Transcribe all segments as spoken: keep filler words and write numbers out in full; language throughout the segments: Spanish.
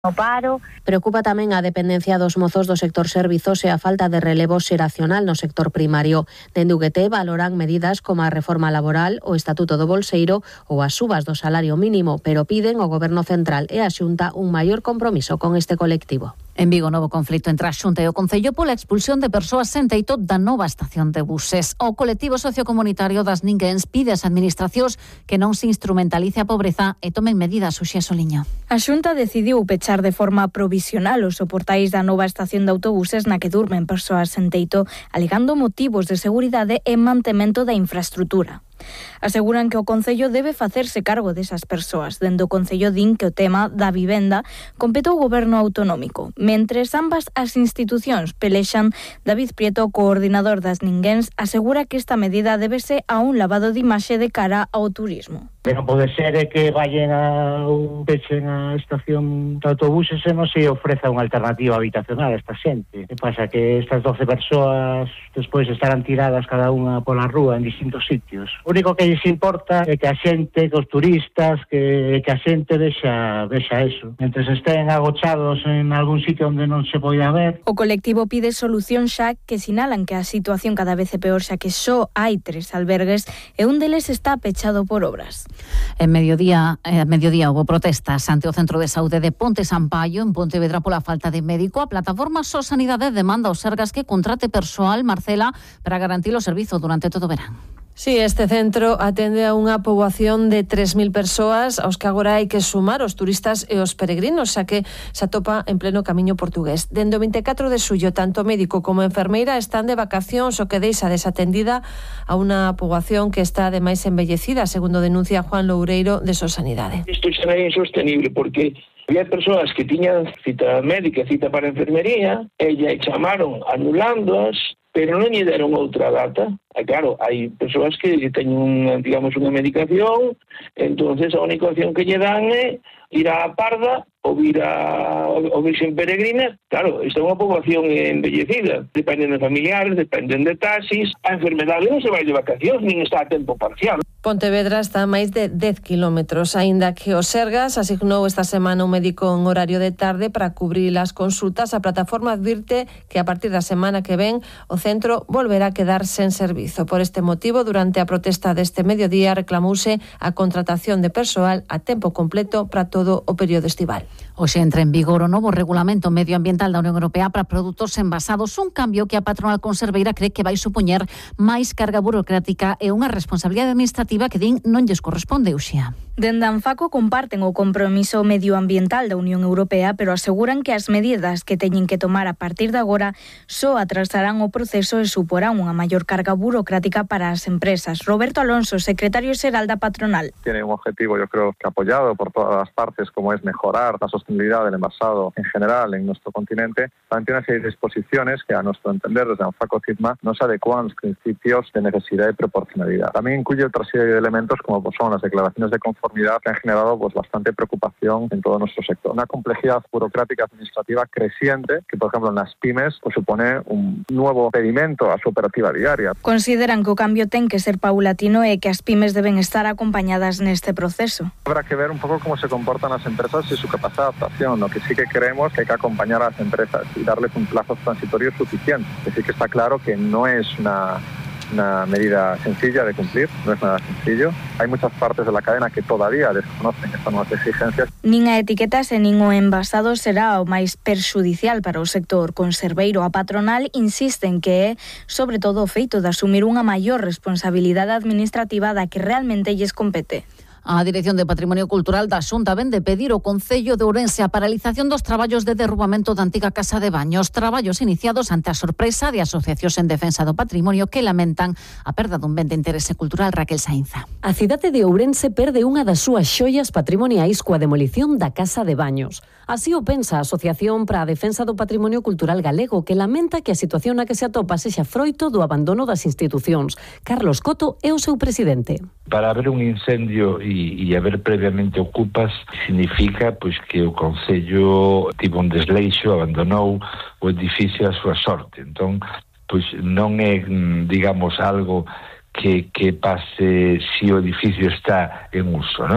o paro. Preocupa tamén a dependencia dos mozos do sector servizos e a falta de relevo xeracional no sector primario. Dende U G T valoran medidas como a reforma laboral, o Estatuto do Bolseiro ou as subas do salario mínimo, pero piden ao Goberno Central e a Xunta un maior compromiso con este colectivo. En Vigo, novo conflito entre a Xunta e o Concello pola expulsión de persoas sen teito da nova estación de buses. O colectivo sociocomunitario das Ninguéns pide ás administracións que non se instrumentalice a pobreza e tomen medidas. Uxía Soliño. A Xunta decidiu pechar de forma provisional os soportais da nova estación de autobuses na que durmen persoas sen teito, alegando motivos de seguridade e mantemento da infraestrutura. Aseguran que o Concello debe facerse cargo desas persoas. Dende o Concello din que o tema da vivenda compete ao Goberno autonómico. Mentres ambas as institucións pelexan, David Prieto, coordinador das Ninguéns, asegura que esta medida débese a un lavado de imaxe de cara ao turismo. Que non pode ser é que vayan a un pechen a estación de autobuses e non se ofreza unha alternativa habitacional a esta xente. Que pasa? Que estas doce persoas despois estarán tiradas cada unha pola rúa en distintos sitios. O único que lles importa é que a xente, que os turistas, que, que a xente vexa, vexa eso. Mentres estén agochados en algún sitio onde non se poida ver. O colectivo pide solución xa, que sinalan que a situación cada vez é peor, xa que só hai tres albergues e un deles está pechado por obras. En mediodía, eh, mediodía houve protestas ante o Centro de Saúde de Ponte Sampaio en Pontevedra pola falta de médico. A plataforma So Sanidade demanda aos Sergas que contrate persoal, Marcela, para garantir o servizo durante todo o verán. Sí, este centro atende a unha poboación de tres mil persoas aos que agora hai que sumar os turistas e os peregrinos, xa que se atopa en pleno camiño portugués. Dende o vinte e catro de xullo, tanto médico como enfermeira están de vacacións, o que deixa desatendida a unha poboación que está ademais embellecida, segundo denuncia Juan Loureiro de So Sanidade. Isto xa é insostenible porque había persoas que tiñan cita médica, cita para enfermería, e lle chamaron anulándoas, pero non lle deron outra data. E claro, hai persoas que teñen, digamos, unha medicación, entonces a única opción que lle dan é ir á Parda ou ir a ou Virxen Peregrina. Claro, esta é unha poboación embellecida, dependen de familiares, dependen de taxis, a enfermedade non se vai de vacacións, nin está a tempo parcial. Pontevedra está a máis de dez kilómetros, aínda que o Sergas asignou esta semana un médico en horario de tarde para cubrir as consultas. A plataforma advirte que a partir da semana que ven o centro volverá a quedar sen servizo. Por este motivo, durante a protesta deste mediodía reclamouse a contratación de persoal a tempo completo para todo o período estival. Hoxe entra en vigor o novo regulamento medioambiental da Unión Europea para produtos envasados, un cambio que a patronal conserveira cree que vai supoñer máis carga burocrática e unha responsabilidade administrativa que din non lles corresponde, Uxía. Dende Anfaco comparten o compromiso medioambiental da Unión Europea, pero aseguran que as medidas que teñen que tomar a partir de agora só atrasarán o proceso e suporán unha maior carga burocrática para as empresas. Roberto Alonso, secretario xeral da patronal. Tiene un objetivo, yo creo que apoyado por todas las partes, como es mejorar la sostenibilidad del envasado en general en nuestro continente. También tiene una serie de disposiciones que, a nuestro entender, desde Anfaco-CITMA, no se adecuan a los principios de necesidad y proporcionalidad. También incluye otra serie de elementos, como pues, son las declaraciones de conformidad, que han generado pues, bastante preocupación en todo nuestro sector. Una complejidad burocrática administrativa creciente, que, por ejemplo, en las pymes pues, supone un nuevo pedimento a su operativa diaria. Consideran que o cambio ten que ser paulatino e que as pymes deben estar acompañadas neste proceso. Habrá que ver un poco cómo se comportan las empresas y su capacidad de adaptación. Lo que sí que creemos que hay que acompañar a las empresas y darles un plazo transitorio suficiente. Es decir, que está claro que no es una, una medida sencilla de cumplir, no es nada sencillo. Hay muchas partes de la cadena que todavía desconocen estas nuevas exigencias. Nin a etiquetas e nin o envasado será o máis perxudicial para o sector conserveiro. A patronal insiste en que é, sobre todo, o feito de asumir unha maior responsabilidade administrativa da que realmente lles compete. A Dirección de Patrimonio Cultural da Xunta ven de pedir ao Concello de Ourense a paralización dos traballos de derrubamento da antiga Casa de Baños, traballos iniciados ante a sorpresa de asociacións en defensa do patrimonio que lamentan a perda dun ben de interese cultural. Raquel Sainza. A cidade de Ourense perde unha das súas xoias patrimoniais coa demolición da Casa de Baños. Así o pensa a Asociación para a Defensa do Patrimonio Cultural Galego, que lamenta que a situación na que se atopa sexa froito do abandono das institucións. Carlos Coto é o seu presidente. Para haber un incendio e, e haber previamente ocupas significa pois que o Concello tivo un desleixo, abandonou o edificio a súa sorte. Entón, pois non é, digamos, algo que, que pase si o edificio está en uso, non?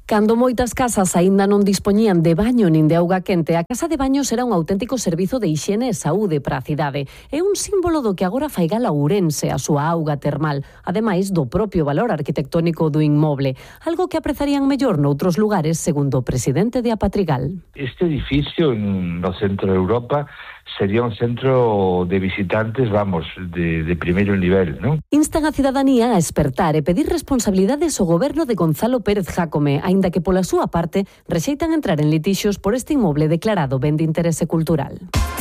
Cando moitas casas aínda non dispoñían de baño nin de auga quente, a casa de baños era un auténtico servizo de hixiene e saúde para a cidade. É un símbolo do que agora fai gala Ourense, a súa auga termal, ademais do propio valor arquitectónico do inmoble, algo que aprezarían mellor noutros lugares, segundo o presidente de Apatrigal. Este edificio no centro de Europa sería un centro de visitantes, vamos, de, de primeiro nivel, ¿no? Instan a cidadanía a espertar e pedir responsabilidades ao goberno de Gonzalo Pérez Jácome, aínda que pola súa parte rexeitan entrar en litixos por este inmoble declarado ben de interese cultural.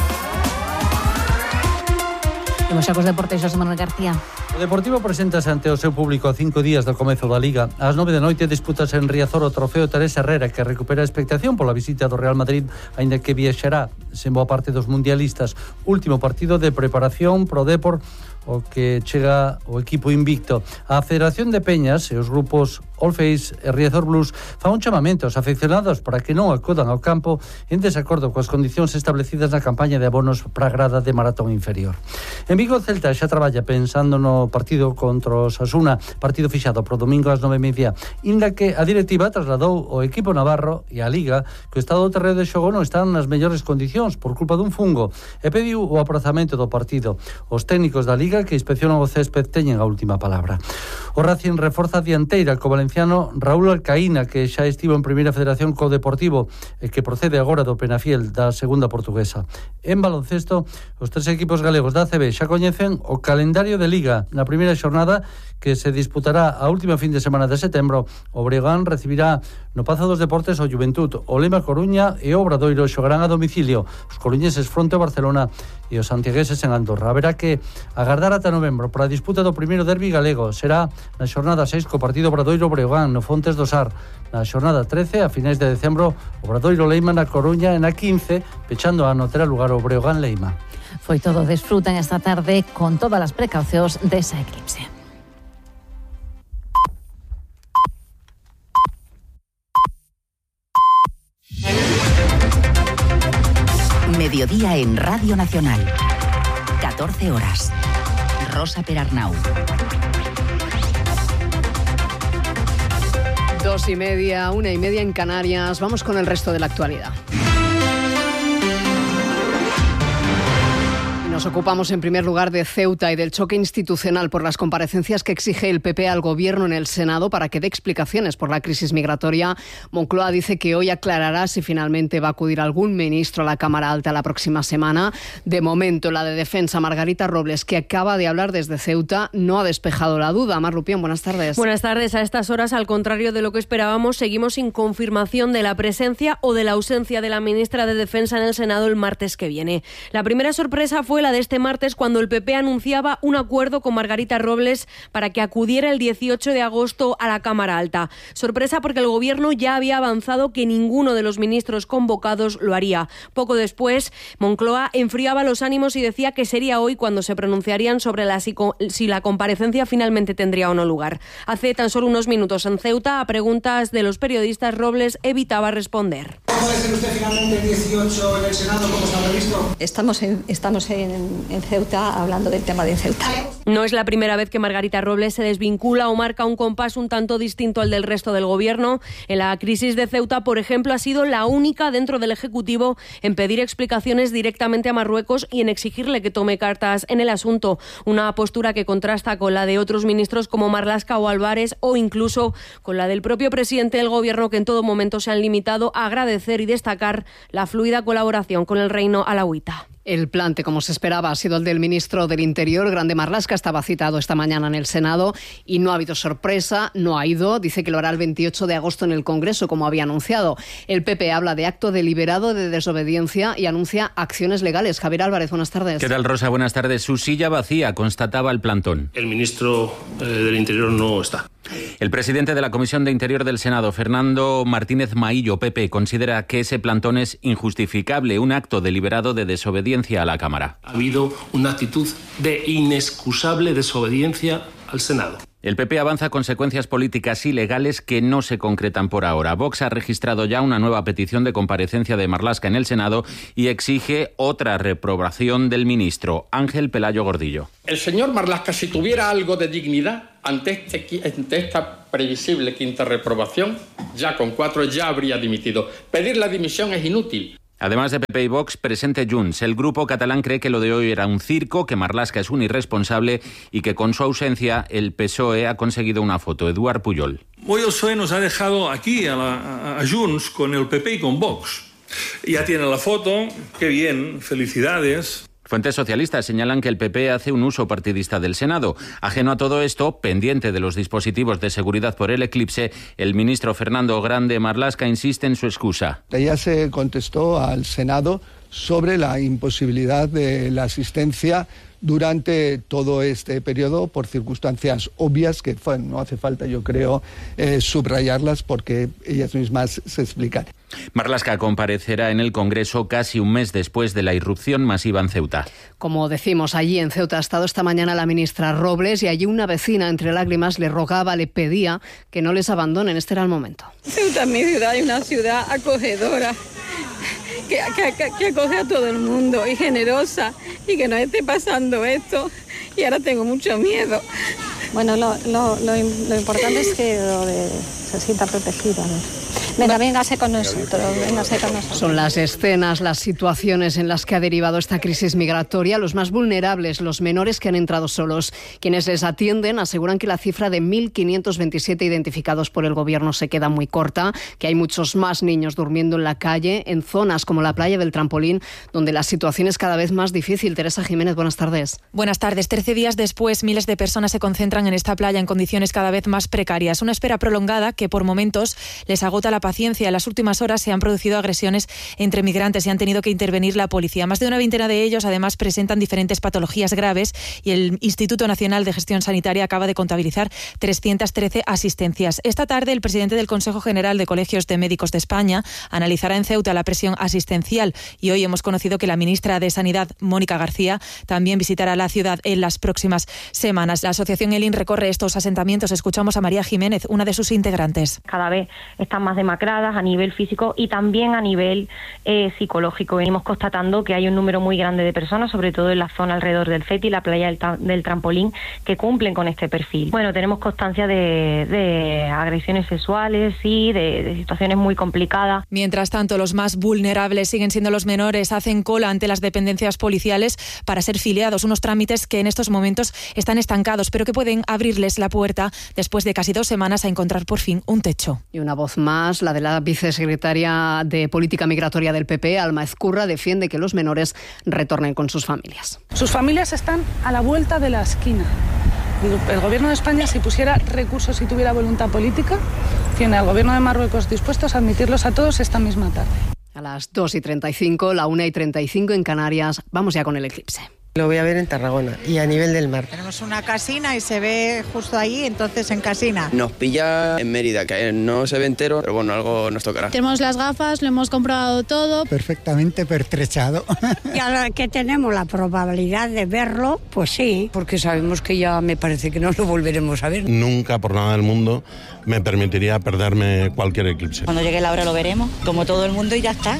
Imos xa cos deportes, José Manuel García. O Deportivo presentase ante o seu público a cinco días do comezo da Liga. Ás nove da noite disputase en Riazor o trofeo Teresa Herrera, que recupera a expectación pola visita do Real Madrid, aínda que viaxará sen boa parte dos mundialistas. Último partido de preparación pro Depor, o que chega o equipo invicto. A Federación de Peñas e os grupos All Face e Riazor Blues fan un chamamento aos afeccionados para que non acudan ao campo en desacordo coas condicións establecidas na campaña de abonos para a grada de maratón inferior. En Vigo, Celta xa traballa pensando no partido contra o Osasuna, partido fixado pro domingo ás nove e media, inda que a directiva trasladou o equipo navarro e a Liga que o estado do terreo de xogo non están nas mellores condicións por culpa dun fungo e pediu o aprazamento do partido. Os técnicos da Liga que inspeccionan o césped teñen a última palabra. O Racing reforza a dianteira co valenciano Raúl Alcaína, que xa estivo en Primeira Federación co Deportivo e que procede agora do Penafiel, da segunda portuguesa. En baloncesto, os tres equipos galegos da A C B xa coñecen o calendario de Liga. Na primeira xornada, que se disputará a última fin de semana de setembro, o Breogán recibirá no Pazo dos Deportes o Juventud, o Lema Coruña e o Obradoiro xogarán a domicilio. Os coruñeses fronte ao Barcelona e os santiagueses en Andorra. Haberá que agardar ata novembro para a disputa do primeiro derbi galego. Será na xornada seis co partido Obradoiro-Breogán no Fontes do Sar. Na xornada trece, a finais de decembro, Obradoiro-Leima na Coruña e na quince, pechando a ano terá lugar o Breogán-Leima. Foi todo, desfrutan esta tarde con todas as precaucións desa eclipse. Mediodía en Radio Nacional. catorce horas. Rosa Perarnau. Dos y media, una y media en Canarias. Vamos con el resto de la actualidad. Nos ocupamos en primer lugar de Ceuta y del choque institucional por las comparecencias que exige el P P al Gobierno en el Senado para que dé explicaciones por la crisis migratoria. Moncloa dice que hoy aclarará si finalmente va a acudir algún ministro a la Cámara Alta la próxima semana. De momento, la de Defensa, Margarita Robles, que acaba de hablar desde Ceuta, no ha despejado la duda. Mar Lupión, buenas tardes. Buenas tardes. A estas horas, al contrario de lo que esperábamos, seguimos sin confirmación de la presencia o de la ausencia de la ministra de Defensa en el Senado el martes que viene. La primera sorpresa fue la de este martes, cuando el P P anunciaba un acuerdo con Margarita Robles para que acudiera el dieciocho de agosto a la Cámara Alta. Sorpresa porque el Gobierno ya había avanzado que ninguno de los ministros convocados lo haría. Poco después, Moncloa enfriaba los ánimos y decía que sería hoy cuando se pronunciarían sobre la, si, si la comparecencia finalmente tendría o no lugar. Hace tan solo unos minutos en Ceuta, a preguntas de los periodistas, Robles evitaba responder. ¿Puede ser usted finalmente el dieciocho en el Senado, como se ha previsto? Estamos en, estamos en en Ceuta, hablando del tema de Ceuta. No es la primera vez que Margarita Robles se desvincula o marca un compás un tanto distinto al del resto del Gobierno. En la crisis de Ceuta, por ejemplo, ha sido la única dentro del Ejecutivo en pedir explicaciones directamente a Marruecos y en exigirle que tome cartas en el asunto. Una postura que contrasta con la de otros ministros como Marlaska o Álvarez, o incluso con la del propio presidente del Gobierno, que en todo momento se han limitado a agradecer y destacar la fluida colaboración con el reino alauita. El plante, como se esperaba, ha sido el del ministro del Interior, Grande Marlaska. Estaba citado esta mañana en el Senado y no ha habido sorpresa, no ha ido. Dice que lo hará el veintiocho de agosto en el Congreso, como había anunciado. El P P habla de acto deliberado de desobediencia y anuncia acciones legales. Javier Álvarez, buenas tardes. ¿Qué tal, Rosa? Buenas tardes. Su silla vacía, constataba el plantón. El ministro eh, del Interior no está. El presidente de la Comisión de Interior del Senado, Fernando Martínez Maillo, P P, considera que ese plantón es injustificable, un acto deliberado de desobediencia a la Cámara. Ha habido una actitud de inexcusable desobediencia al Senado. El P P avanza consecuencias políticas y legales que no se concretan por ahora. Vox ha registrado ya una nueva petición de comparecencia de Marlaska en el Senado y exige otra reprobación del ministro, Ángel Pelayo Gordillo. El señor Marlaska, si tuviera algo de dignidad ante, este, ante esta previsible quinta reprobación, ya con cuatro ya habría dimitido. Pedir la dimisión es inútil. Además de P P y Vox, presente Junts. El grupo catalán cree que lo de hoy era un circo, que Marlaska es un irresponsable y que con su ausencia el P S O E ha conseguido una foto. Eduard Pujol. Hoy el P S O E nos ha dejado aquí a, la, a Junts con el P P y con Vox. Ya tiene la foto, qué bien, felicidades. Fuentes socialistas señalan que el P P hace un uso partidista del Senado. Ajeno a todo esto, pendiente de los dispositivos de seguridad por el eclipse, el ministro Fernando Grande Marlaska insiste en su excusa. Ya se contestó al Senado sobre la imposibilidad de la asistencia durante todo este periodo por circunstancias obvias que bueno, no hace falta, yo creo, eh, subrayarlas porque ellas mismas se explican. Marlaska comparecerá en el Congreso casi un mes después de la irrupción masiva en Ceuta. Como decimos, allí en Ceuta ha estado esta mañana la ministra Robles y allí una vecina entre lágrimas le rogaba, le pedía que no les abandonen. Este era el momento. Ceuta es mi ciudad y una ciudad acogedora. Que, que, que acoge a todo el mundo y generosa y que nos esté pasando esto y ahora tengo mucho miedo. Bueno, lo, lo, lo, lo importante es que lo de, se sienta protegida. Venga, véngase con nosotros, véngase con nosotros. Son las escenas, las situaciones en las que ha derivado esta crisis migratoria. Los más vulnerables, los menores que han entrado solos. Quienes les atienden aseguran que la cifra de mil quinientos veintisiete identificados por el gobierno se queda muy corta, que hay muchos más niños durmiendo en la calle, en zonas como la playa del Trampolín, donde la situación es cada vez más difícil. Teresa Jiménez, buenas tardes. Buenas tardes. Trece días después, miles de personas se concentran en esta playa en condiciones cada vez más precarias. Una espera prolongada que por momentos les agota la paciencia. En las últimas horas se han producido agresiones entre migrantes y han tenido que intervenir la policía. Más de una veintena de ellos además presentan diferentes patologías graves y el Instituto Nacional de Gestión Sanitaria acaba de contabilizar trescientas trece asistencias. Esta tarde el presidente del Consejo General de Colegios de Médicos de España analizará en Ceuta la presión asistencial y hoy hemos conocido que la ministra de Sanidad, Mónica García, también visitará la ciudad en las próximas semanas. La asociación Elin recorre estos asentamientos. Escuchamos a María Jiménez, una de sus integrantes. Cada vez están más demacradas a nivel físico y también a nivel eh, psicológico. Venimos constatando que hay un número muy grande de personas, sobre todo en la zona alrededor del C E T I, la playa del, del Trampolín, que cumplen con este perfil. Bueno, tenemos constancia de, de agresiones sexuales y de, de situaciones muy complicadas. Mientras tanto, los más vulnerables siguen siendo los menores. Hacen cola ante las dependencias policiales para ser filiados, unos trámites que en estos momentos están estancados, pero que pueden abrirles la puerta después de casi dos semanas a encontrar por fin un techo. Y una voz más, la de la vicesecretaria de Política Migratoria del P P, Alma Ezcurra, defiende que los menores retornen con sus familias. Sus familias están a la vuelta de la esquina. El Gobierno de España, si pusiera recursos y tuviera voluntad política, tiene al Gobierno de Marruecos dispuestos a admitirlos a todos esta misma tarde. A las dos y treinta y cinco, la una y treinta y cinco en Canarias, vamos ya con el eclipse. Lo voy a ver en Tarragona y a nivel del mar. Tenemos una casina y se ve justo ahí, entonces en casina. Nos pilla en Mérida, que no se ve entero, pero bueno, algo nos tocará. Tenemos las gafas, lo hemos comprobado todo. Perfectamente pertrechado. Y ahora que tenemos la probabilidad de verlo, pues sí. Porque sabemos que ya me parece que no lo volveremos a ver. Nunca por nada del mundo me permitiría perderme cualquier eclipse. Cuando llegue la hora lo veremos, como todo el mundo, y ya está.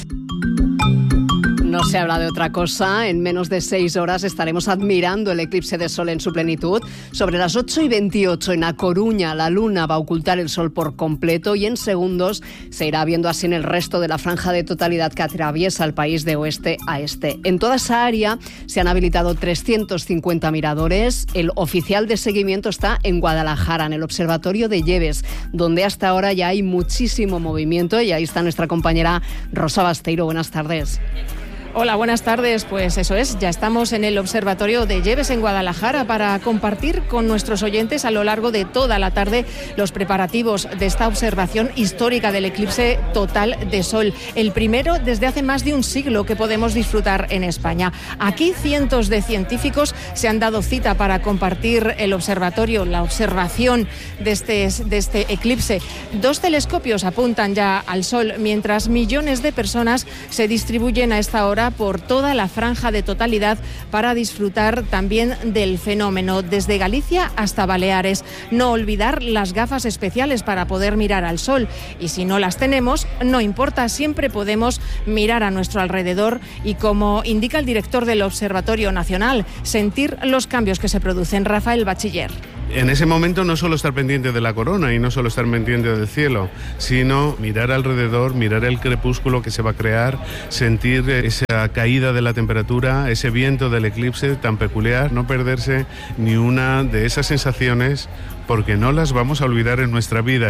No se habla de otra cosa. En menos de seis horas estaremos admirando el eclipse de sol en su plenitud. Sobre las ocho y veintiocho en A Coruña, la luna va a ocultar el sol por completo y en segundos se irá viendo así en el resto de la franja de totalidad que atraviesa el país de oeste a este. En toda esa área se han habilitado trescientos cincuenta miradores. El oficial de seguimiento está en Guadalajara, en el Observatorio de Lleves, donde hasta ahora ya hay muchísimo movimiento y ahí está nuestra compañera Rosa Basteiro. Buenas tardes. Hola, buenas tardes. Pues eso es, ya estamos en el Observatorio de Lleves en Guadalajara para compartir con nuestros oyentes a lo largo de toda la tarde los preparativos de esta observación histórica del eclipse total de sol. El primero desde hace más de un siglo que podemos disfrutar en España. Aquí cientos de científicos se han dado cita para compartir el observatorio, la observación de este, de este eclipse. Dos telescopios apuntan ya al sol, mientras millones de personas se distribuyen a esta hora por toda la franja de totalidad para disfrutar también del fenómeno, desde Galicia hasta Baleares. No olvidar las gafas especiales para poder mirar al sol, y si no las tenemos, no importa, siempre podemos mirar a nuestro alrededor y, como indica el director del Observatorio Nacional, sentir los cambios que se producen. Rafael Bachiller. En ese momento no solo estar pendiente de la corona y no solo estar pendiente del cielo, sino mirar alrededor, mirar el crepúsculo que se va a crear, sentir esa caída de la temperatura, ese viento del eclipse tan peculiar, no perderse ni una de esas sensaciones porque no las vamos a olvidar en nuestra vida.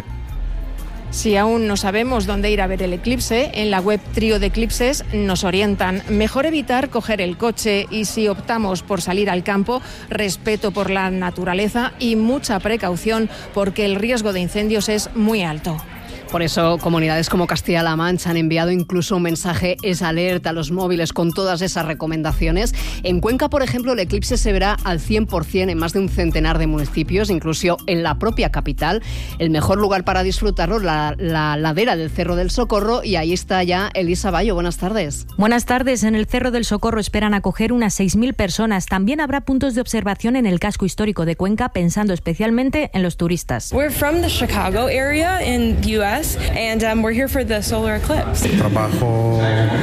Si aún no sabemos dónde ir a ver el eclipse, en la web Trío de Eclipses nos orientan. Mejor evitar coger el coche y si optamos por salir al campo, respeto por la naturaleza y mucha precaución porque el riesgo de incendios es muy alto. Por eso, comunidades como Castilla-La Mancha han enviado incluso un mensaje Es Alerta a los móviles con todas esas recomendaciones. En Cuenca, por ejemplo, el eclipse se verá al cien por ciento en más de un centenar de municipios, incluso en la propia capital. El mejor lugar para disfrutarlo, la, la ladera del Cerro del Socorro, y ahí está ya Elisa Bayo. Buenas tardes. Buenas tardes. En el Cerro del Socorro esperan acoger unas seis mil personas. También habrá puntos de observación en el casco histórico de Cuenca, pensando especialmente en los turistas. We're from the Chicago area in U S and um, we're here for the solar eclipse. Trabajo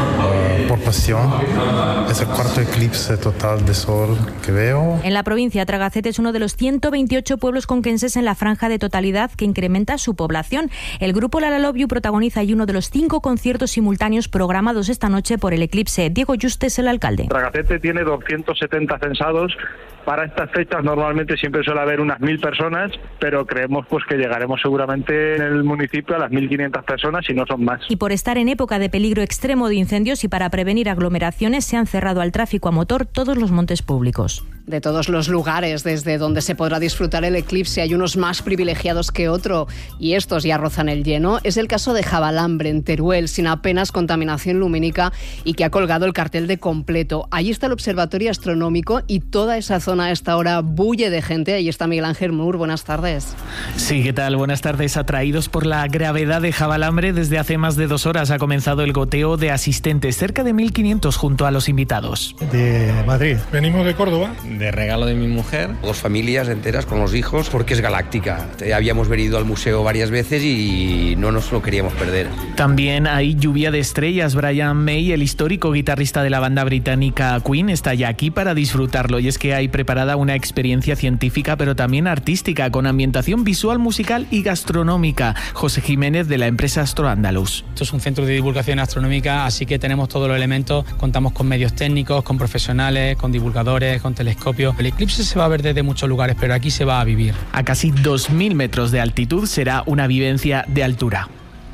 uh, por pasión. Es el cuarto eclipse total de sol que veo. En la provincia, Tragacete es uno de los ciento veintiocho pueblos conquenses en la franja de totalidad que incrementa su población. El grupo La La Love You protagoniza ahí uno de los cinco conciertos simultáneos programados esta noche por el eclipse. Diego Juste es el alcalde. Tragacete tiene doscientos setenta censados. Para estas fechas normalmente siempre suele haber unas mil personas, pero creemos pues que llegaremos seguramente en el municipio a las mil quinientas personas, si no son más. Y por estar en época de peligro extremo de incendios y para prevenir aglomeraciones, se han cerrado al tráfico a motor todos los montes públicos. De todos los lugares desde donde se podrá disfrutar el eclipse, hay unos más privilegiados que otro, y estos ya rozan el lleno. Es el caso de Jabalambre, en Teruel, sin apenas contaminación lumínica y que ha colgado el cartel de completo. Allí está el observatorio astronómico y toda esa zona a esta hora bulle de gente. Ahí está Miguel Ángel Mur. Buenas tardes. Sí, ¿qué tal? Buenas tardes. Atraídos por la gravedad de Jabalambre, desde hace más de dos horas ha comenzado el goteo de asistentes, cerca de mil quinientos junto a los invitados. De Madrid. Venimos de Córdoba. De regalo de mi mujer. Dos familias enteras con los hijos porque es galáctica. Habíamos venido al museo varias veces y no nos lo queríamos perder. También hay lluvia de estrellas. Brian May, el histórico guitarrista de la banda británica Queen, está ya aquí para disfrutarlo, y es que hay preparada una experiencia científica pero también artística con ambientación visual, musical y gastronómica. José Jiménez, de la empresa Astroandalus. Esto es un centro de divulgación astronómica, así que tenemos todos los elementos, contamos con medios técnicos, con profesionales, con divulgadores, con telescopios. El eclipse se va a ver desde muchos lugares, pero aquí se va a vivir. A casi dos mil metros de altitud será una vivencia de altura.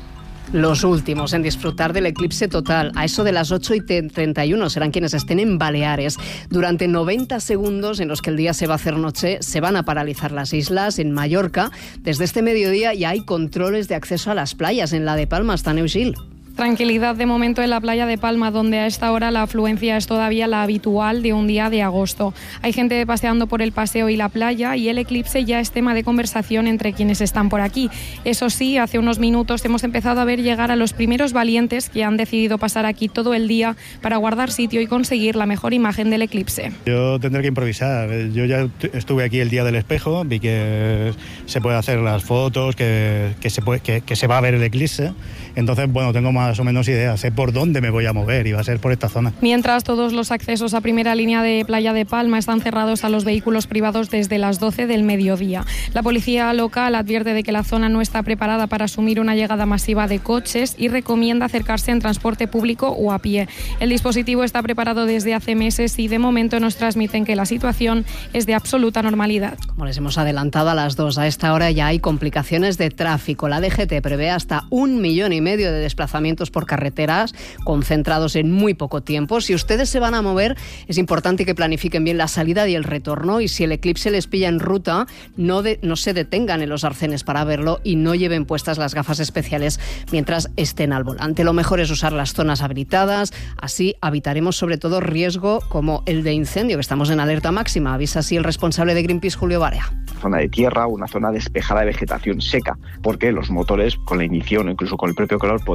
Los últimos en disfrutar del eclipse total, a eso de las ocho y treinta y uno, serán quienes estén en Baleares. Durante noventa segundos en los que el día se va a hacer noche, se van a paralizar las islas. En Mallorca, desde este mediodía ya hay controles de acceso a las playas. En la de Palma está Neusil. Tranquilidad de momento en la playa de Palma, donde a esta hora la afluencia es todavía la habitual de un día de agosto. Hay gente paseando por el paseo y la playa y el eclipse ya es tema de conversación entre quienes están por aquí. Eso sí, hace unos minutos hemos empezado a ver llegar a los primeros valientes que han decidido pasar aquí todo el día para guardar sitio y conseguir la mejor imagen del eclipse. Yo tendré que improvisar. Yo ya estuve aquí el día del espejo, vi que se puede hacer las fotos, que, que, se, puede, que, que se va a ver el eclipse. Entonces, bueno, tengo más o menos idea, sé por dónde me voy a mover y va a ser por esta zona. Mientras todos los accesos a primera línea de Playa de Palma están cerrados a los vehículos privados desde las doce del mediodía. La policía local advierte de que la zona no está preparada para asumir una llegada masiva de coches y recomienda acercarse en transporte público o a pie. El dispositivo está preparado desde hace meses y de momento nos transmiten que la situación es de absoluta normalidad. Como les hemos adelantado a las dos, a esta hora ya hay complicaciones de tráfico. La D G T prevé hasta un millón y medio de desplazamientos por carreteras concentrados en muy poco tiempo. Si ustedes se van a mover, es importante que planifiquen bien la salida y el retorno, y si el eclipse les pilla en ruta, no, de, no se detengan en los arcenes para verlo y no lleven puestas las gafas especiales mientras estén al volante. Lo mejor es usar las zonas habilitadas, así evitaremos sobre todo riesgo como el de incendio, que estamos en alerta máxima, avisa así el responsable de Greenpeace, Julio Barea. Zona de tierra, una zona despejada de vegetación seca, porque los motores con la ignición o incluso con el propio calor podía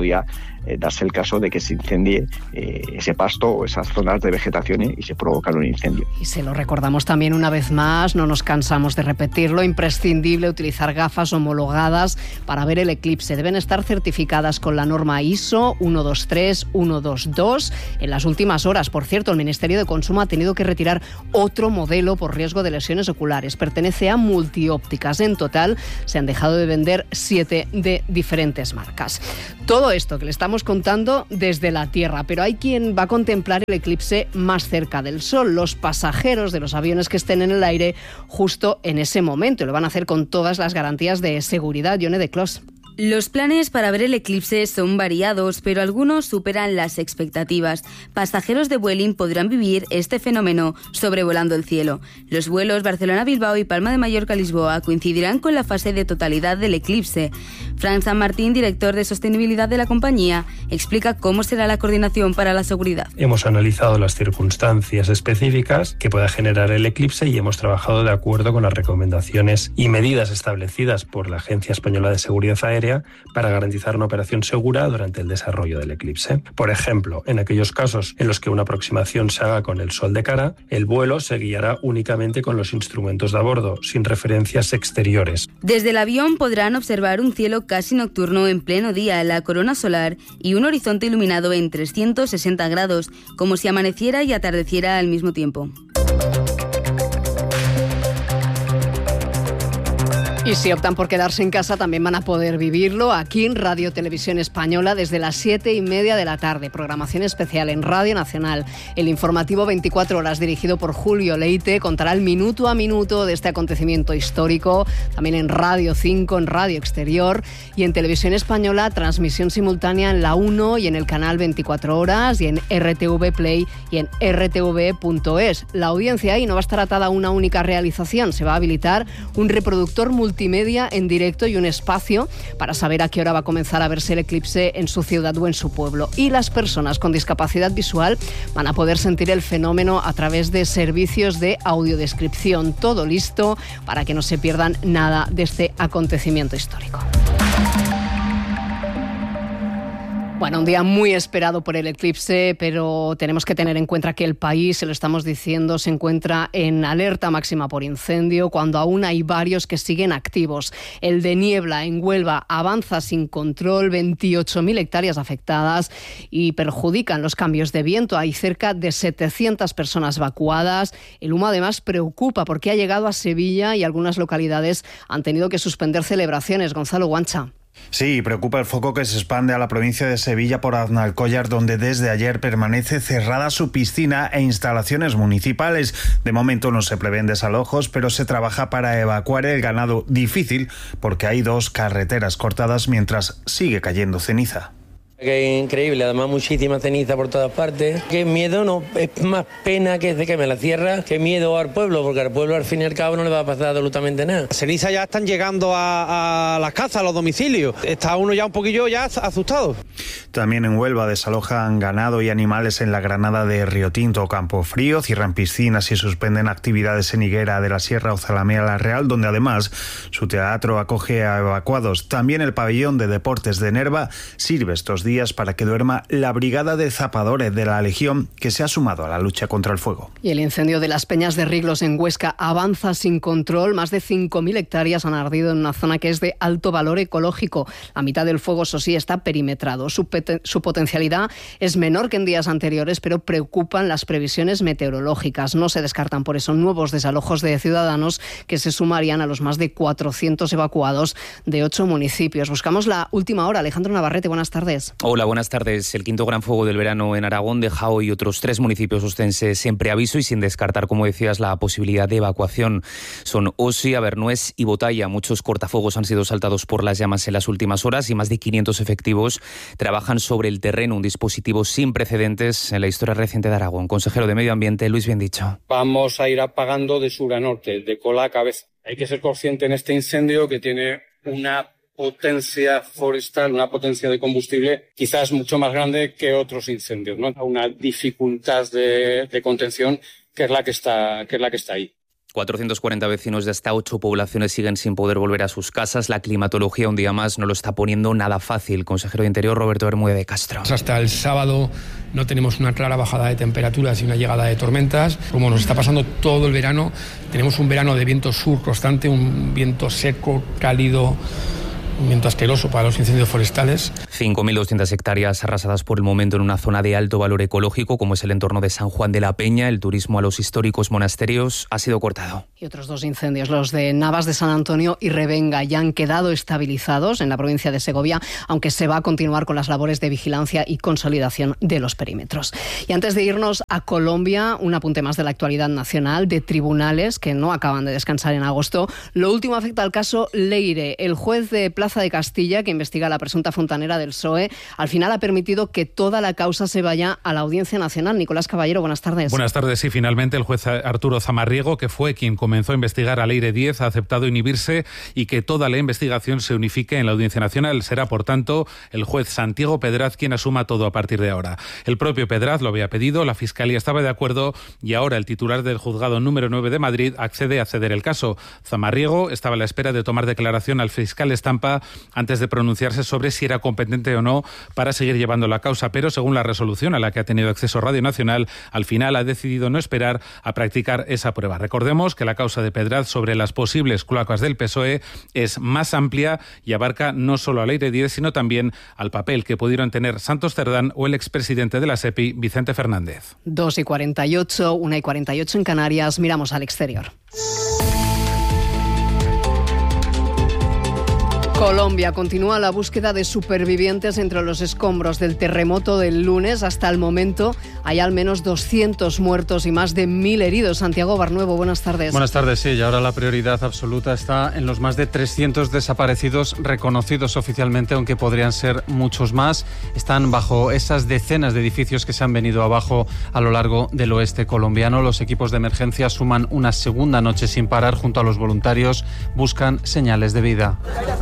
eh, darse el caso de que se incendie eh, ese pasto o esas zonas de vegetación y, y se provoca un incendio. Y se lo recordamos también una vez más, no nos cansamos de repetirlo, imprescindible utilizar gafas homologadas para ver el eclipse. Deben estar certificadas con la norma I S O uno dos tres uno dos dos. En las últimas horas, por cierto, el Ministerio de Consumo ha tenido que retirar otro modelo por riesgo de lesiones oculares. Pertenece a Multiópticas. En total se han dejado de vender siete de diferentes marcas. Todo esto que le estamos contando desde la Tierra, pero hay quien va a contemplar el eclipse más cerca del Sol, los pasajeros de los aviones que estén en el aire justo en ese momento, y lo van a hacer con todas las garantías de seguridad. Yone de Clos. Los planes para ver el eclipse son variados, pero algunos superan las expectativas. Pasajeros de Vueling podrán vivir este fenómeno sobrevolando el cielo. Los vuelos Barcelona-Bilbao y Palma de Mallorca-Lisboa coincidirán con la fase de totalidad del eclipse. Fran San Martín, director de sostenibilidad de la compañía, explica cómo será la coordinación para la seguridad. Hemos analizado las circunstancias específicas que pueda generar el eclipse y hemos trabajado de acuerdo con las recomendaciones y medidas establecidas por la Agencia Española de Seguridad Aérea para garantizar una operación segura durante el desarrollo del eclipse. Por ejemplo, en aquellos casos en los que una aproximación se haga con el sol de cara, el vuelo se guiará únicamente con los instrumentos de a bordo, sin referencias exteriores. Desde el avión podrán observar un cielo casi nocturno en pleno día, la corona solar y un horizonte iluminado en trescientos sesenta grados, como si amaneciera y atardeciera al mismo tiempo. Y si optan por quedarse en casa, también van a poder vivirlo aquí en Radio Televisión Española desde las siete y media de la tarde. Programación especial en Radio Nacional. El informativo veinticuatro horas dirigido por Julio Leite contará el minuto a minuto de este acontecimiento histórico. También en Radio cinco, en Radio Exterior y en Televisión Española, transmisión simultánea en la uno y en el canal veinticuatro horas y en R T V Play y en R T V punto es. La audiencia ahí no va a estar atada a una única realización. Se va a habilitar un reproductor multimedia multimedia en directo y un espacio para saber a qué hora va a comenzar a verse el eclipse en su ciudad o en su pueblo. Y las personas con discapacidad visual van a poder sentir el fenómeno a través de servicios de audiodescripción. Todo listo para que no se pierdan nada de este acontecimiento histórico. Bueno, un día muy esperado por el eclipse, pero tenemos que tener en cuenta que el país, se lo estamos diciendo, se encuentra en alerta máxima por incendio, cuando aún hay varios que siguen activos. El de Niebla, en Huelva, avanza sin control, veintiocho mil hectáreas afectadas y perjudican los cambios de viento. Hay cerca de setecientas personas evacuadas. El humo además preocupa porque ha llegado a Sevilla y algunas localidades han tenido que suspender celebraciones. Gonzalo Guancha. Sí, preocupa el foco que se expande a la provincia de Sevilla por Aznalcóllar, donde desde ayer permanece cerrada su piscina e instalaciones municipales. De momento no se prevén desalojos, pero se trabaja para evacuar el ganado. Difícil porque hay dos carreteras cortadas mientras sigue cayendo ceniza. Que increíble, además muchísima ceniza por todas partes. Qué miedo, no, es más pena que se queme la sierra, que miedo al pueblo, porque al pueblo al fin y al cabo no le va a pasar absolutamente nada. Las cenizas ya están llegando a, a las casas, a los domicilios. Está uno ya un poquillo ya asustado. También en Huelva desalojan ganado y animales en la Granada de Río Tinto, Campofrío, cierran piscinas y suspenden actividades en Higuera de la Sierra o Zalamea la Real, donde además su teatro acoge a evacuados. También el pabellón de deportes de Nerva sirve estos días para que duerma la brigada de zapadores de la Legión, que se ha sumado a la lucha contra el fuego. Y el incendio de las Peñas de Riglos en Huesca avanza sin control. Más de cinco mil hectáreas han ardido en una zona que es de alto valor ecológico. La mitad del fuego, eso sí, está perimetrado. Su, pete- su potencialidad es menor que en días anteriores, pero preocupan las previsiones meteorológicas. No se descartan por eso nuevos desalojos de ciudadanos que se sumarían a los más de cuatrocientos evacuados de ocho municipios. Buscamos la última hora. Alejandro Navarrete, buenas tardes. Hola, buenas tardes. El quinto gran fuego del verano en Aragón deja hoy otros tres municipios ostenses en preaviso y sin descartar, como decías, la posibilidad de evacuación. Son Osi, Abernués y Botalla. Muchos cortafuegos han sido saltados por las llamas en las últimas horas y más de quinientos efectivos trabajan sobre el terreno, un dispositivo sin precedentes en la historia reciente de Aragón. Consejero de Medio Ambiente, Luis Biendicho. Vamos a ir apagando de sur a norte, de cola a cabeza. Hay que ser consciente en este incendio que tiene una potencia forestal, una potencia de combustible quizás mucho más grande que otros incendios, ¿no? Una dificultad de, de contención que es la que está, que es la que está ahí. cuatrocientos cuarenta vecinos de hasta ocho poblaciones siguen sin poder volver a sus casas. La climatología un día más no lo está poniendo nada fácil. Consejero de Interior Roberto Bermúdez de Castro. Hasta el sábado no tenemos una clara bajada de temperaturas y una llegada de tormentas. Como nos está pasando todo el verano, tenemos un verano de viento sur constante, un viento seco, cálido, un viento asqueroso para los incendios forestales. cinco mil doscientas hectáreas arrasadas por el momento en una zona de alto valor ecológico como es el entorno de San Juan de la Peña. El turismo a los históricos monasterios ha sido cortado. Y otros dos incendios, los de Navas de San Antonio y Revenga, ya han quedado estabilizados en la provincia de Segovia, aunque se va a continuar con las labores de vigilancia y consolidación de los perímetros. Y antes de irnos a Colombia, un apunte más de la actualidad nacional, de tribunales que no acaban de descansar en agosto. Lo último afecta al caso Leire. El juez de Plaza de Castilla, que investiga la presunta fontanera del P S O E, al final ha permitido que toda la causa se vaya a la Audiencia Nacional. Nicolás Caballero, buenas tardes. Buenas tardes. Sí, finalmente el juez Arturo Zamarriego, que fue quien comenzó a investigar a Leire Díez, ha aceptado inhibirse y que toda la investigación se unifique en la Audiencia Nacional. Será, por tanto, el juez Santiago Pedraz quien asuma todo a partir de ahora. El propio Pedraz lo había pedido, la Fiscalía estaba de acuerdo y ahora el titular del juzgado número nueve de Madrid accede a ceder el caso. Zamarriego estaba a la espera de tomar declaración al fiscal Estampa antes de pronunciarse sobre si era competente o no para seguir llevando la causa, pero según la resolución a la que ha tenido acceso Radio Nacional, al final ha decidido no esperar a practicar esa prueba. Recordemos que la causa de Pedraz sobre las posibles cloacas del P S O E es más amplia y abarca no solo a Leire Díez, sino también al papel que pudieron tener Santos Cerdán o el expresidente de la SEPI, Vicente Fernández. dos y cuarenta y ocho, una y cuarenta y ocho en Canarias. Miramos al exterior. Colombia continúa la búsqueda de supervivientes entre los escombros del terremoto del lunes. Hasta el momento hay al menos doscientos muertos y más de mil heridos. Santiago Barnuevo, buenas tardes. Buenas tardes, sí, y ahora la prioridad absoluta está en los más de trescientos desaparecidos reconocidos oficialmente, aunque podrían ser muchos más. Están bajo esas decenas de edificios que se han venido abajo a lo largo del oeste colombiano. Los equipos de emergencia suman una segunda noche sin parar junto a los voluntarios. Buscan señales de vida.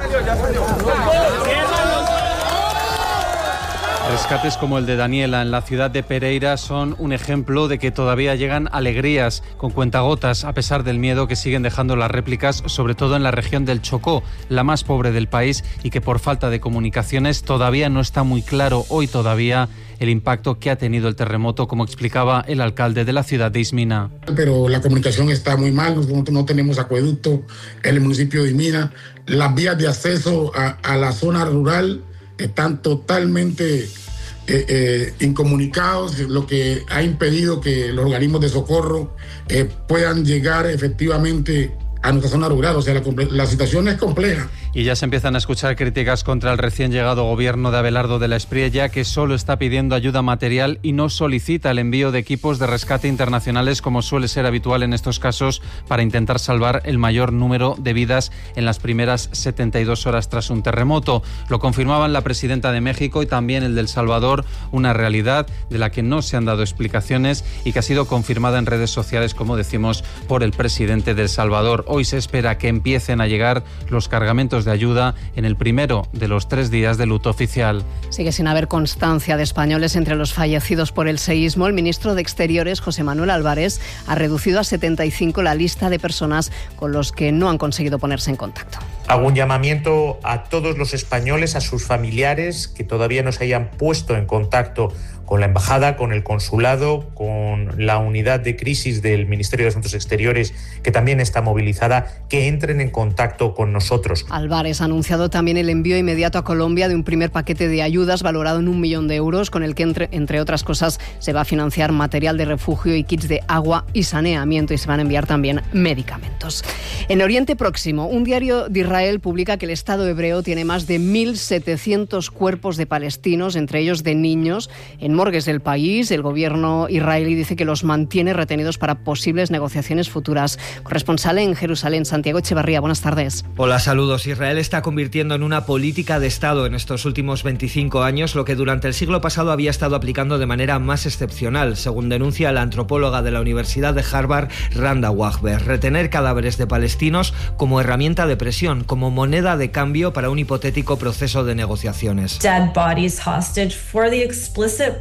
Rescates como el de Daniela en la ciudad de Pereira son un ejemplo de que todavía llegan alegrías con cuentagotas a pesar del miedo que siguen dejando las réplicas, sobre todo en la región del Chocó, la más pobre del país y que por falta de comunicaciones todavía no está muy claro hoy todavía el impacto que ha tenido el terremoto, como explicaba el alcalde de la ciudad de Ismina. Pero la comunicación está muy mal, no, no tenemos acueducto en el municipio de Ismina. Las vías de acceso a, a la zona rural están totalmente eh, eh, incomunicados, lo que ha impedido que los organismos de socorro eh, puedan llegar efectivamente a nuestra zona rural. O sea, la, la situación es compleja. Y ya se empiezan a escuchar críticas contra el recién llegado gobierno de Abelardo de la Espriella, que solo está pidiendo ayuda material y no solicita el envío de equipos de rescate internacionales, como suele ser habitual en estos casos, para intentar salvar el mayor número de vidas en las primeras setenta y dos horas tras un terremoto. Lo confirmaban la presidenta de México y también el de El Salvador, una realidad de la que no se han dado explicaciones y que ha sido confirmada en redes sociales, como decimos, por el presidente de El Salvador. Hoy se espera que empiecen a llegar los cargamentos de ayuda en el primero de los tres días de luto oficial. Sigue sin haber constancia de españoles entre los fallecidos por el seísmo. El ministro de Exteriores, José Manuel Álvarez, ha reducido a setenta y cinco la lista de personas con los que no han conseguido ponerse en contacto. Hago un llamamiento a todos los españoles, a sus familiares que todavía no se hayan puesto en contacto con la embajada, con el consulado, con la unidad de crisis del Ministerio de Asuntos Exteriores, que también está movilizada, que entren en contacto con nosotros. Álvarez ha anunciado también el envío inmediato a Colombia de un primer paquete de ayudas valorado en un millón de euros, con el que, entre, entre otras cosas, se va a financiar material de refugio y kits de agua y saneamiento, y se van a enviar también medicamentos. En Oriente Próximo, un diario de Israel publica que el Estado hebreo tiene más de mil setecientos cuerpos de palestinos, entre ellos de niños, en morgues del país. El gobierno israelí dice que los mantiene retenidos para posibles negociaciones futuras. Corresponsal en Jerusalén, Santiago Echevarría, buenas tardes. Hola, saludos. Israel está convirtiendo en una política de Estado en estos últimos veinticinco años, lo que durante el siglo pasado había estado aplicando de manera más excepcional, según denuncia la antropóloga de la Universidad de Harvard, Randa Wagber. Retener cadáveres de palestinos como herramienta de presión, como moneda de cambio para un hipotético proceso de negociaciones. Dead bodies hostage for the explicit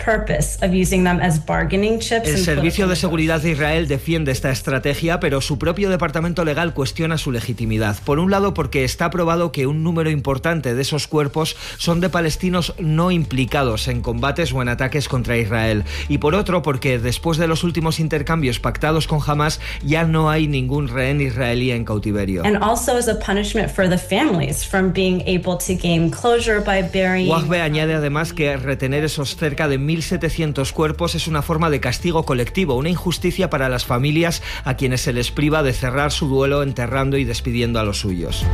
El Servicio de Seguridad de Israel defiende esta estrategia, pero su propio departamento legal cuestiona su legitimidad. Por un lado, porque está probado que un número importante de esos cuerpos son de palestinos no implicados en combates o en ataques contra Israel. Y por otro, porque después de los últimos intercambios pactados con Hamas, ya no hay ningún rehén israelí en cautiverio. Wahbe añade además que retener esos cerca de mil setecientos cuerpos es una forma de castigo colectivo, una injusticia para las familias a quienes se les priva de cerrar su duelo enterrando y despidiendo a los suyos.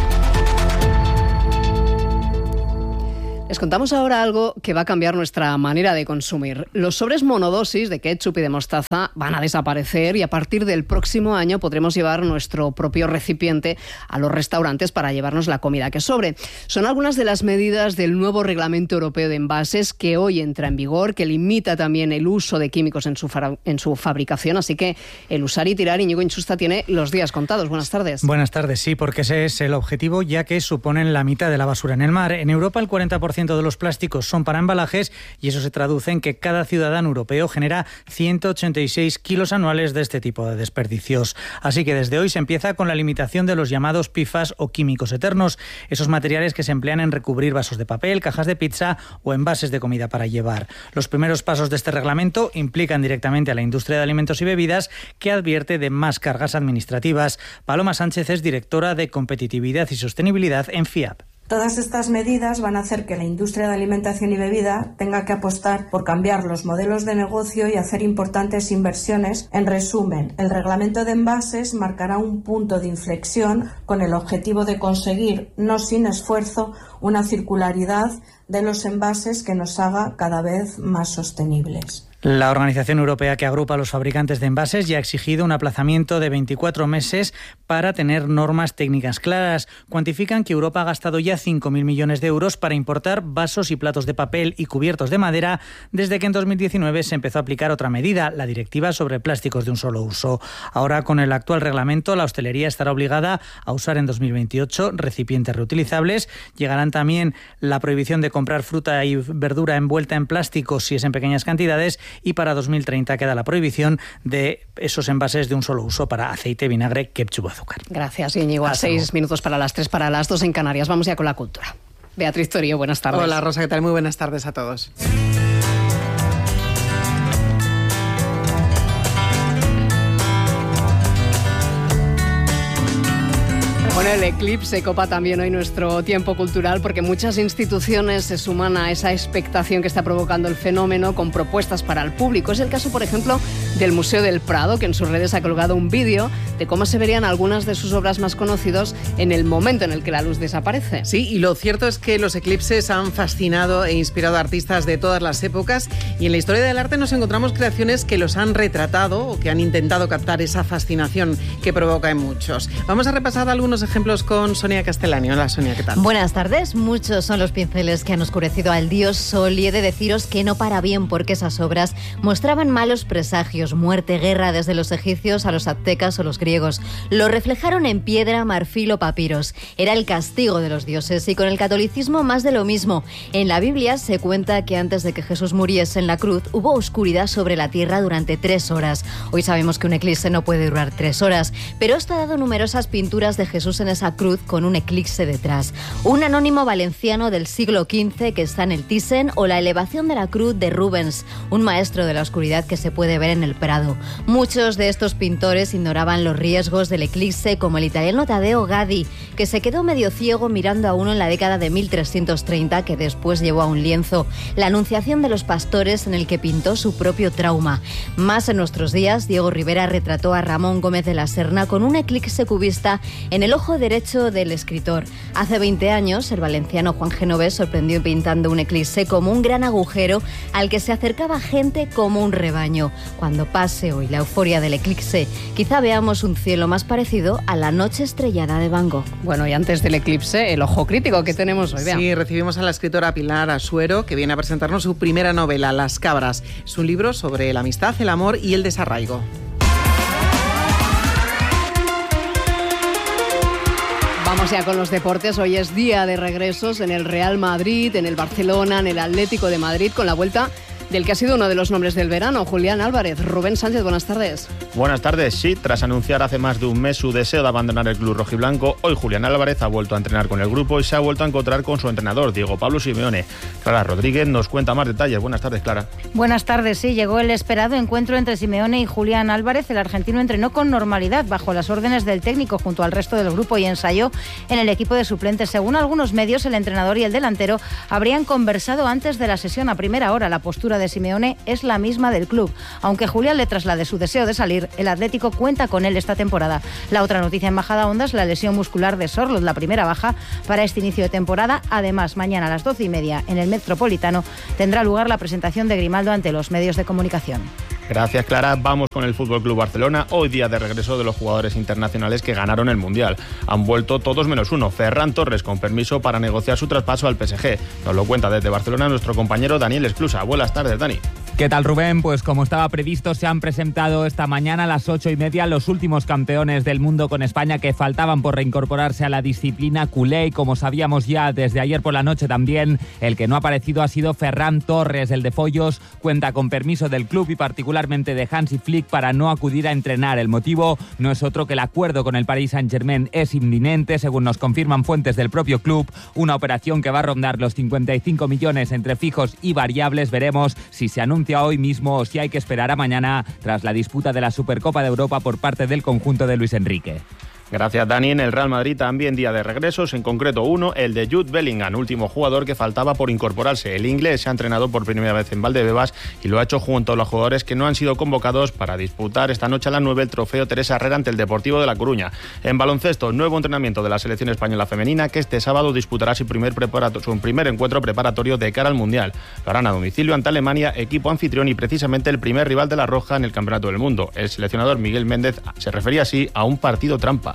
Les contamos ahora algo que va a cambiar nuestra manera de consumir. Los sobres monodosis de ketchup y de mostaza van a desaparecer y a partir del próximo año podremos llevar nuestro propio recipiente a los restaurantes para llevarnos la comida que sobre. Son algunas de las medidas del nuevo Reglamento Europeo de Envases que hoy entra en vigor, que limita también el uso de químicos en su, fa- en su fabricación. Así que el usar y tirar, Íñigo Inchusta tiene los días contados. Buenas tardes. Buenas tardes, sí, porque ese es el objetivo, ya que suponen la mitad de la basura en el mar. En Europa el cuarenta por ciento de los plásticos son para embalajes y eso se traduce en que cada ciudadano europeo genera ciento ochenta y seis kilos anuales de este tipo de desperdicios. Así que desde hoy se empieza con la limitación de los llamados P F A S o químicos eternos, esos materiales que se emplean en recubrir vasos de papel, cajas de pizza o envases de comida para llevar. Los primeros pasos de este reglamento implican directamente a la industria de alimentos y bebidas, que advierte de más cargas administrativas. Paloma Sánchez es directora de Competitividad y Sostenibilidad en FIAP. Todas estas medidas van a hacer que la industria de alimentación y bebida tenga que apostar por cambiar los modelos de negocio y hacer importantes inversiones. En resumen, el reglamento de envases marcará un punto de inflexión con el objetivo de conseguir, no sin esfuerzo, una circularidad de los envases que nos haga cada vez más sostenibles. La organización europea que agrupa a los fabricantes de envases ya ha exigido un aplazamiento de veinticuatro meses para tener normas técnicas claras. Cuantifican que Europa ha gastado ya cinco mil millones de euros para importar vasos y platos de papel y cubiertos de madera desde que en dos mil diecinueve se empezó a aplicar otra medida, la Directiva sobre plásticos de un solo uso. Ahora, con el actual reglamento, la hostelería estará obligada a usar en dos mil veintiocho recipientes reutilizables. Llegarán también la prohibición de comprar fruta y verdura envuelta en plástico si es en pequeñas cantidades. Y para dos mil treinta queda la prohibición de esos envases de un solo uso para aceite, vinagre, ketchup o azúcar. Gracias, Íñigo. A seis minutos para las tres, para las dos en Canarias. Vamos ya con la cultura. Beatriz Torío, buenas tardes. Hola, Rosa, ¿qué tal? Muy buenas tardes a todos. Bueno, el eclipse copa también hoy nuestro tiempo cultural porque muchas instituciones se suman a esa expectación que está provocando el fenómeno con propuestas para el público. Es el caso, por ejemplo, del Museo del Prado, que en sus redes ha colgado un vídeo de cómo se verían algunas de sus obras más conocidas en el momento en el que la luz desaparece. Sí, y lo cierto es que los eclipses han fascinado e inspirado a artistas de todas las épocas y en la historia del arte nos encontramos creaciones que los han retratado o que han intentado captar esa fascinación que provoca en muchos. Vamos a repasar algunos ejemplos con Sonia Castellani. Hola, Sonia, ¿qué tal? Buenas tardes. Muchos son los pinceles que han oscurecido al dios Sol y he de deciros que no para bien porque esas obras mostraban malos presagios, muerte, guerra desde los egipcios a los aztecas o los griegos. Lo reflejaron en piedra, marfil o papiros. Era el castigo de los dioses y con el catolicismo más de lo mismo. En la Biblia se cuenta que antes de que Jesús muriese en la cruz hubo oscuridad sobre la tierra durante tres horas. Hoy sabemos que un eclipse no puede durar tres horas, pero esto ha dado numerosas pinturas de Jesús en esa cruz con un eclipse detrás. Un anónimo valenciano del siglo quince que está en el Thyssen o la elevación de la cruz de Rubens, un maestro de la oscuridad que se puede ver en el Prado. Muchos de estos pintores ignoraban los riesgos del eclipse, como el italiano Taddeo Gaddi, que se quedó medio ciego mirando a uno en la década de mil trescientos treinta, que después llevó a un lienzo la Anunciación de los Pastores, en el que pintó su propio trauma. Más en nuestros días, Diego Rivera retrató a Ramón Gómez de la Serna con un eclipse cubista en el ojo derecho del escritor. Hace veinte años, el valenciano Juan Genovés sorprendió pintando un eclipse como un gran agujero al que se acercaba gente como un rebaño. Cuando pase hoy la euforia del eclipse, quizá veamos un cielo más parecido a la noche estrellada de Van Gogh. Bueno, y antes del eclipse, el ojo crítico que tenemos hoy. Vean. Sí, recibimos a la escritora Pilar Asuero, que viene a presentarnos su primera novela, Las Cabras. Es un libro sobre la amistad, el amor y el desarraigo. Vamos ya con los deportes. Hoy es día de regresos en el Real Madrid, en el Barcelona, en el Atlético de Madrid, con la vuelta del que ha sido uno de los nombres del verano, Julián Álvarez. Rubén Sánchez, buenas tardes. Buenas tardes. Sí, tras anunciar hace más de un mes su deseo de abandonar el club rojiblanco, hoy Julián Álvarez ha vuelto a entrenar con el grupo y se ha vuelto a encontrar con su entrenador, Diego Pablo Simeone. Clara Rodríguez nos cuenta más detalles. Buenas tardes, Clara. Buenas tardes. Sí, llegó el esperado encuentro entre Simeone y Julián Álvarez. El argentino entrenó con normalidad bajo las órdenes del técnico junto al resto del grupo y ensayó en el equipo de suplentes. Según algunos medios, el entrenador y el delantero habrían conversado antes de la sesión a primera hora. La postura de Simeone es la misma del club. Aunque Julián le traslade su deseo de salir, el Atlético cuenta con él esta temporada. La otra noticia en Majadahonda es la lesión muscular de Sorloth, la primera baja para este inicio de temporada. Además, mañana a las doce y media en el Metropolitano tendrá lugar la presentación de Grimaldo ante los medios de comunicación. Gracias, Clara. Vamos con el F C Barcelona. Hoy día de regreso de los jugadores internacionales que ganaron el Mundial. Han vuelto todos menos uno. Ferran Torres con permiso para negociar su traspaso al P S G. Nos lo cuenta desde Barcelona nuestro compañero Daniel Esclusa. Buenas tardes, Dani. ¿Qué tal, Rubén? Pues como estaba previsto, se han presentado esta mañana a las ocho y media los últimos campeones del mundo con España que faltaban por reincorporarse a la disciplina culé. Y como sabíamos ya desde ayer por la noche también, el que no ha aparecido ha sido Ferran Torres. El de Follos cuenta con permiso del club y particularmente de Hansi Flick para no acudir a entrenar. El motivo no es otro que el acuerdo con el Paris Saint-Germain es inminente, según nos confirman fuentes del propio club. Una operación que va a rondar los cincuenta y cinco millones entre fijos y variables. Veremos si se anuncia hoy mismo o si hay que esperar a mañana tras la disputa de la Supercopa de Europa por parte del conjunto de Luis Enrique. Gracias, Dani. En el Real Madrid también día de regresos, en concreto uno, el de Jude Bellingham, último jugador que faltaba por incorporarse. El inglés se ha entrenado por primera vez en Valdebebas y lo ha hecho junto a los jugadores que no han sido convocados para disputar esta noche a las nueve el trofeo Teresa Herrera ante el Deportivo de La Coruña. En baloncesto, nuevo entrenamiento de la selección española femenina que este sábado disputará su primer, preparato- su primer encuentro preparatorio de cara al Mundial. Lo harán a domicilio ante Alemania, equipo anfitrión y precisamente el primer rival de la Roja en el Campeonato del Mundo. El seleccionador Miguel Méndez se refería así a un partido trampa.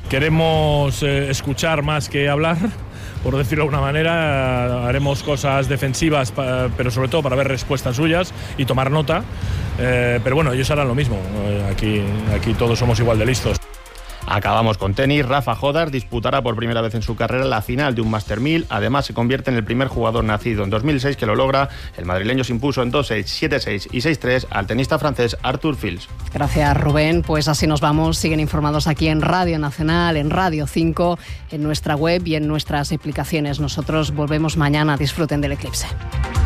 Queremos eh, escuchar más que hablar, por decirlo de alguna manera. Haremos cosas defensivas, pa, pero sobre todo para ver respuestas suyas y tomar nota. Eh, pero bueno, ellos harán lo mismo. Eh, aquí, aquí todos somos igual de listos. Acabamos con tenis. Rafa Jodar disputará por primera vez en su carrera la final de un Master mil. Además, se convierte en el primer jugador nacido en dos mil seis que lo logra. El madrileño se impuso en dos seis, siete seis y seis tres al tenista francés Arthur Fils. Gracias, Rubén. Pues así nos vamos. Siguen informados aquí en Radio Nacional, en Radio cinco, en nuestra web y en nuestras aplicaciones. Nosotros volvemos mañana. Disfruten del eclipse.